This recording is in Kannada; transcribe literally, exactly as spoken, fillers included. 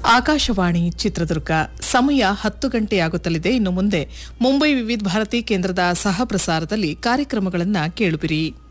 ಆಕಾಶವಾಣಿ ಚಿತ್ರದುರ್ಗ ಸಮಯ ಹತ್ತು ಗಂಟೆಯಾಗುತ್ತಲಿದೆ. ಇನ್ನು ಮುಂದೆ ಮುಂಬೈ ವಿವಿಧ ಭಾರತಿ ಕೇಂದ್ರದ ಸಹ ಪ್ರಸಾರದಲ್ಲಿ ಕಾರ್ಯಕ್ರಮಗಳನ್ನು ಕೇಳುವಿರಿ.